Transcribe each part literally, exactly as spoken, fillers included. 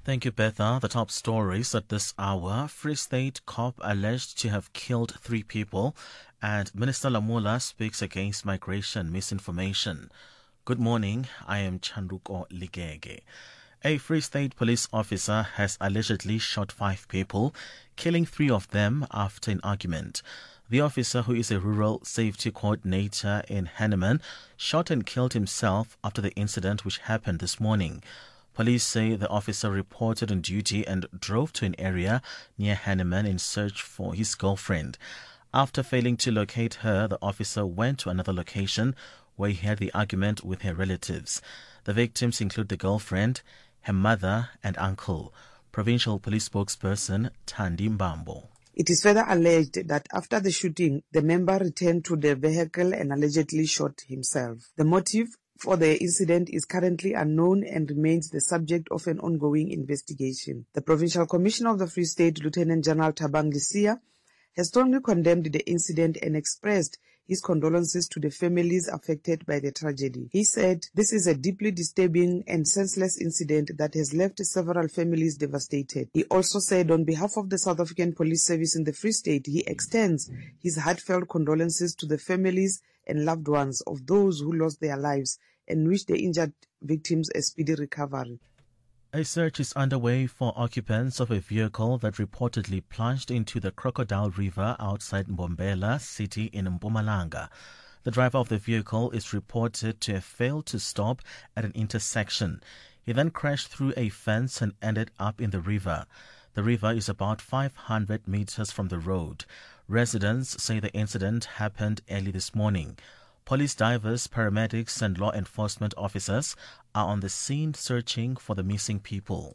Thank you, Betha. The top stories at this hour. Free State cop alleged to have killed three people, and Minister Lamula speaks against migration misinformation. Good morning. I am Chanduko Ligege. A Free State police officer has allegedly shot five people, killing three of them after an argument. The officer, who is a rural safety coordinator in Henneman, shot and killed himself after the incident which happened this morning. Police say the officer reported on duty and drove to an area near Henneman in search for his girlfriend. After failing to locate her, the officer went to another location where he had the argument with her relatives. The victims include the girlfriend, her mother and uncle. Provincial Police spokesperson Thandi Mbambo. It is further alleged that after the shooting, the member returned to the vehicle and allegedly shot himself. The motive for the incident is currently unknown and remains the subject of an ongoing investigation. The Provincial Commissioner of the Free State, Lieutenant General Thabang Lesia, has strongly condemned the incident and expressed his condolences to the families affected by the tragedy. He said, "This is a deeply disturbing and senseless incident that has left several families devastated." He also said on behalf of the South African Police Service in the Free State, he extends his heartfelt condolences to the families and loved ones of those who lost their lives and wish the injured victims a speedy recovery. A search is underway for occupants of a vehicle that reportedly plunged into the Crocodile River outside Mbombela city in Mpumalanga. The driver of the vehicle is reported to have failed to stop at an intersection. He then crashed through a fence and ended up in the river. The river is about five hundred meters from the road. Residents say the incident happened early this morning. Police divers, paramedics and law enforcement officers are on the scene searching for the missing people.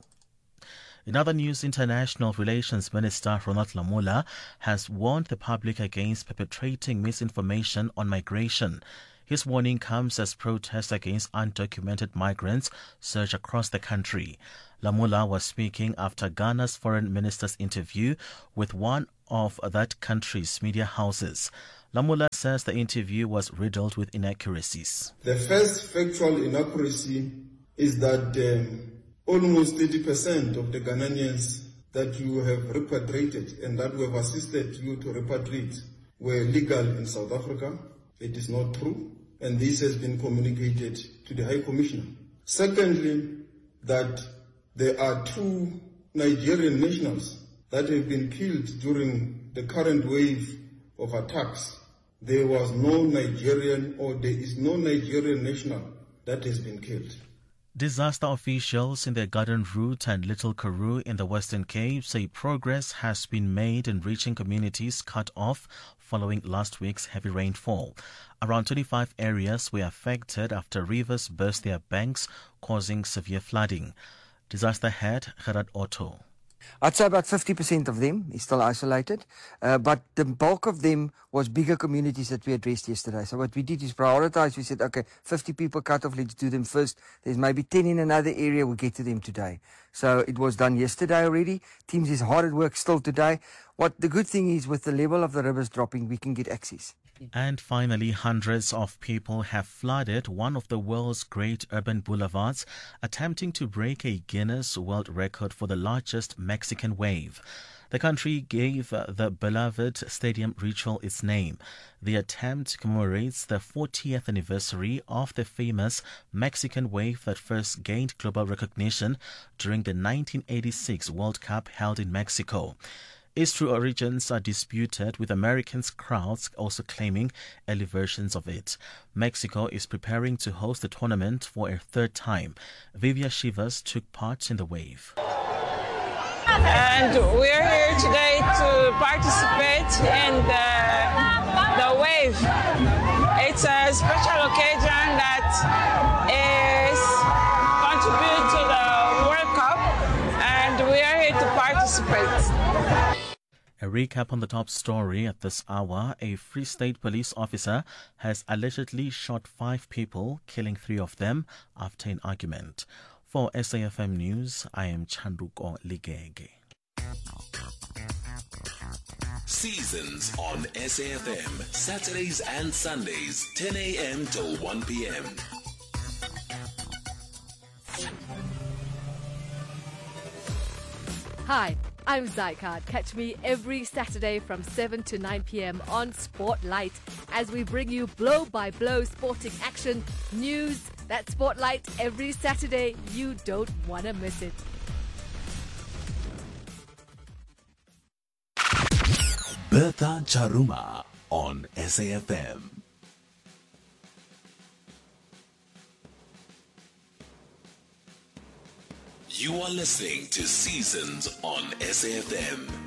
In other news, International Relations Minister Ronald Lamula has warned the public against perpetrating misinformation on migration. His warning comes as protests against undocumented migrants surge across the country. Lamula was speaking after Ghana's foreign minister's interview with one of that country's media houses. Lamula says the interview was riddled with inaccuracies. The first factual inaccuracy is that um, almost thirty percent of the Ghanaians that you have repatriated and that we have assisted you to repatriate were legal in South Africa. It is not true, and this has been communicated to the High Commissioner. Secondly, that there are two Nigerian nationals that have been killed during the current wave of attacks. There was no Nigerian, or there is no Nigerian national that has been killed. Disaster officials in the Garden Route and Little Karoo in the Western Cape say progress has been made in reaching communities cut off following last week's heavy rainfall. Around twenty-five areas were affected after rivers burst their banks, causing severe flooding. Disaster head Gerard Otto. I'd say about fifty percent of them is still isolated, uh, but the bulk of them was bigger communities that we addressed yesterday. So what we did is prioritize. We said, okay, fifty people cut off, let's do them first. There's maybe ten in another area, we'll get to them today. So it was done yesterday already. Teams is hard at work still today. What the good thing is, with the level of the rivers dropping, we can get access. And finally, hundreds of people have flooded one of the world's great urban boulevards, attempting to break a Guinness World Record for the largest Mexican wave. The country gave the beloved stadium ritual its name. The attempt commemorates the fortieth anniversary of the famous Mexican wave that first gained global recognition during the nineteen eighty-six World Cup held in Mexico. Its true origins are disputed, with Americans' crowds also claiming early versions of it. Mexico is preparing to host the tournament for a third time. Vivia Shivas took part in the wave. And we're here today to participate in the, the wave. It's a special occasion that is contribute to the World Cup, and we are here to participate. A recap on the top story at this hour. A Free State police officer has allegedly shot five people, killing three of them after an argument. For S A F M News, I am Chanduko Ligege. Seasons on S A F M, Saturdays and Sundays, ten a.m. till one p.m. Hi, I'm Zycard. Catch me every Saturday from seven to nine p.m. on Spotlight as we bring you blow-by-blow sporting action, news. That Spotlight every Saturday. You don't want to miss it. Bertha Charuma on S A F M. You are listening to Seasons on S A F M.